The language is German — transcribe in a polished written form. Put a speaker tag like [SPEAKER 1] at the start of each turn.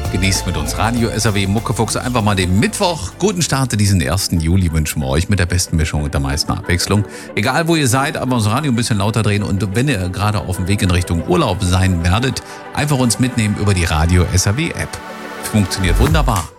[SPEAKER 1] Genießt mit uns Radio SAW Muckefuchs einfach mal den Mittwoch. Guten Start in diesen 1. Juli wünschen wir euch mit der besten Mischung und der meisten Abwechslung. Egal wo ihr seid, aber das Radio ein bisschen lauter drehen und wenn ihr gerade auf dem Weg in Richtung Urlaub sein werdet, einfach uns mitnehmen über die Radio SAW App. Funktioniert wunderbar.